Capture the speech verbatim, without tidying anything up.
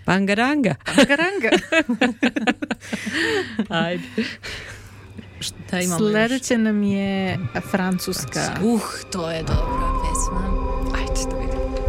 Pangaranga. Pangaranga. Ajde. Šta imamo Sledeće još? nam je Francuska. Uh, to je dobra pesma. Ajde da vidimo.